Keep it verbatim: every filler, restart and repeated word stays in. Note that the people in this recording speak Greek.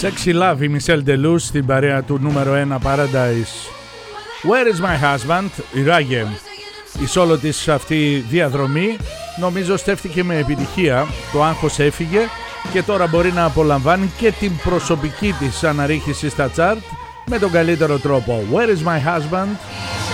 Sexy Love, η Μισελ Ντελούς στην παρέα του νούμερο ένα Paradise. Where is my husband, η Ράγε. Η σόλο της αυτή διαδρομή νομίζω στέφτηκε με επιτυχία. Το άγχος έφυγε και τώρα μπορεί να απολαμβάνει και την προσωπική της αναρρίχηση στα chart με τον καλύτερο τρόπο. Where is my husband.